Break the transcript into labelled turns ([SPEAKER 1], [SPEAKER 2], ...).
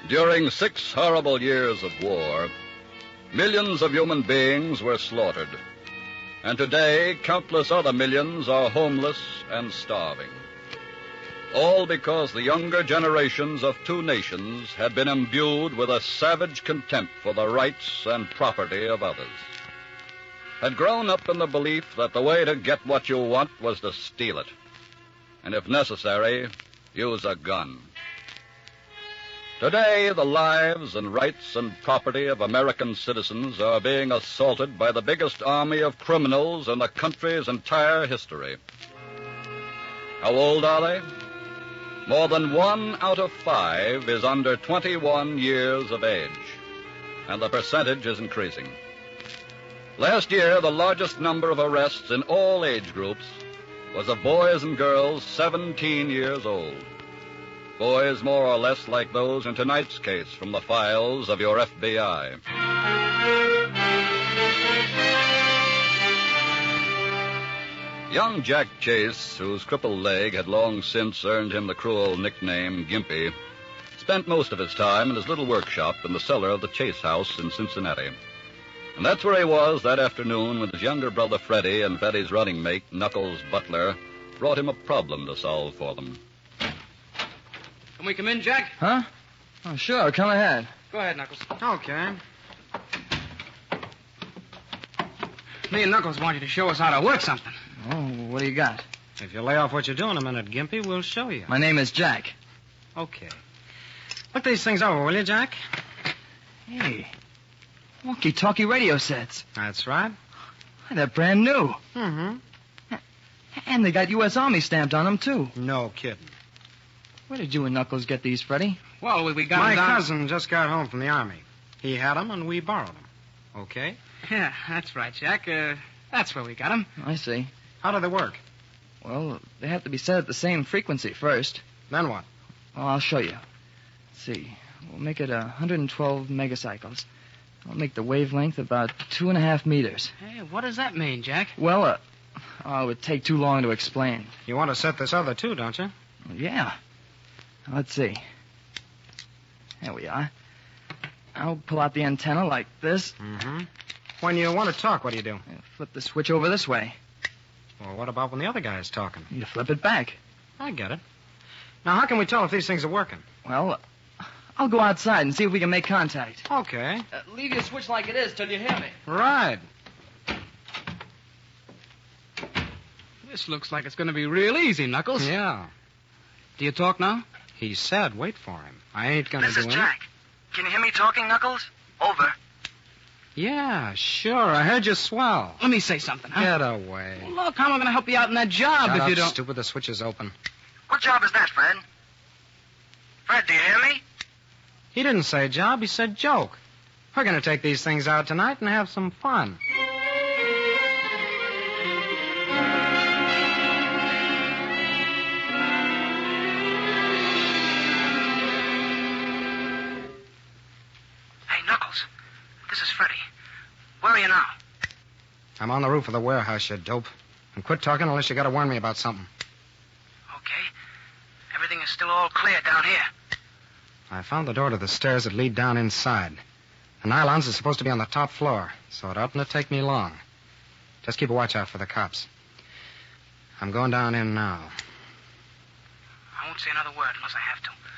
[SPEAKER 1] During 6 horrible years of war, millions of human beings were slaughtered. And today, countless other millions are homeless and starving. All because the younger generations of 2 nations had been imbued with a savage contempt for the rights and property of others. Had grown up in the belief that the way to get what you want was to steal it. And if necessary, use a gun. Today, the lives and rights and property of American citizens are being assaulted by the biggest army of criminals in the country's entire history. How old are they? More than 1 out of 5 is under 21 years of age, and the percentage is increasing. Last year, the largest number of arrests in all age groups was of boys and girls 17 years old. Boys more or less like those in tonight's case from the files of your FBI. Young Jack Chase, whose crippled leg had long since earned him the cruel nickname Gimpy, spent most of his time in his little workshop in the cellar of the Chase house in Cincinnati. And that's where he was that afternoon when his younger brother Freddie and Freddie's running mate, Knuckles Butler, brought him a problem to solve for them.
[SPEAKER 2] Can we come in, Jack?
[SPEAKER 3] Huh? Oh, sure. Come ahead.
[SPEAKER 2] Go ahead, Knuckles.
[SPEAKER 4] Okay.
[SPEAKER 2] Me and Knuckles want you to show us how to work something.
[SPEAKER 3] Oh, what do you got?
[SPEAKER 4] If you lay off what you're doing a minute, Gimpy, we'll show you.
[SPEAKER 3] My name is Jack.
[SPEAKER 4] Okay. Look these things over, will you, Jack?
[SPEAKER 3] Hey, walkie-talkie radio sets.
[SPEAKER 4] That's right.
[SPEAKER 3] They're brand new.
[SPEAKER 4] Mm-hmm.
[SPEAKER 3] And they got U.S. Army stamped on them, too.
[SPEAKER 4] No kidding.
[SPEAKER 3] Where did you and Knuckles get these, Freddie?
[SPEAKER 2] Well, we got
[SPEAKER 4] My
[SPEAKER 2] them down...
[SPEAKER 4] cousin just got home from the Army. He had them, and we borrowed them. Okay?
[SPEAKER 2] Yeah, that's right, Jack. That's where we got them.
[SPEAKER 3] I see.
[SPEAKER 4] How do they work?
[SPEAKER 3] Well, they have to be set at the same frequency first.
[SPEAKER 4] Then what?
[SPEAKER 3] Well, I'll show you. Let's see. We'll make it 112 megacycles. I'll make the wavelength about 2.5 meters.
[SPEAKER 2] Hey, what does that mean, Jack?
[SPEAKER 3] Well, it would take too long to explain.
[SPEAKER 4] You want to set this other, too, don't you?
[SPEAKER 3] Well, yeah. Let's see. There we are. I'll pull out the antenna like this.
[SPEAKER 4] Mm-hmm. When you want to talk, what do you do?
[SPEAKER 3] Flip the switch over this way.
[SPEAKER 4] Well, what about when the other guy is talking?
[SPEAKER 3] You flip it back.
[SPEAKER 4] I get it. Now, how can we tell if these things are working?
[SPEAKER 3] Well, I'll go outside and see if we can make contact.
[SPEAKER 4] Okay.
[SPEAKER 3] Leave your switch like it is till you hear me.
[SPEAKER 4] Right.
[SPEAKER 2] This looks like it's going to be real easy, Knuckles.
[SPEAKER 4] Yeah.
[SPEAKER 2] Do you talk now?
[SPEAKER 4] He said wait for him. I ain't going to do
[SPEAKER 3] This is
[SPEAKER 4] anything.
[SPEAKER 3] Jack. Can you hear me talking, Knuckles? Over.
[SPEAKER 4] Yeah, sure. I heard you swell.
[SPEAKER 2] Let me say something, huh?
[SPEAKER 4] Get away.
[SPEAKER 2] Well, look, how am I going to help you out in that job
[SPEAKER 4] Shut
[SPEAKER 2] if
[SPEAKER 4] up,
[SPEAKER 2] you don't...
[SPEAKER 4] stupid. The switch is open.
[SPEAKER 3] What job is that, Fred? Fred, do you hear me?
[SPEAKER 4] He didn't say job. He said joke. We're going to take these things out tonight and have some fun.
[SPEAKER 3] Hey, Knuckles. This is Freddie. Where are you now?
[SPEAKER 4] I'm on the roof of the warehouse, you dope. And quit talking unless you got to warn me about something.
[SPEAKER 3] Okay. Everything is still all clear down here.
[SPEAKER 4] I found the door to the stairs that lead down inside. The nylons are supposed to be on the top floor, so it oughtn't to take me long. Just keep a watch out for the cops. I'm going down in now.
[SPEAKER 3] I won't say another word unless I have to.